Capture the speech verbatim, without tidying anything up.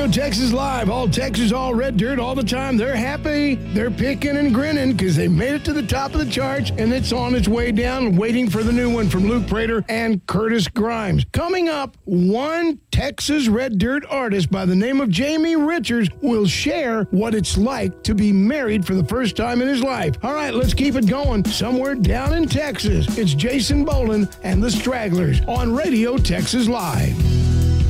Radio Texas Live. All Texas, all red dirt, all the time. They're happy. They're picking and grinning because they made it to the top of the charts, and it's on its way down, waiting for the new one from Luke Prater and Curtis Grimes. Coming up, one Texas red dirt artist by the name of Jamie Richards will share what it's like to be married for the first time in his life. All right, let's keep it going. Somewhere down in Texas, it's Jason Boland and the Stragglers on Radio Texas Live.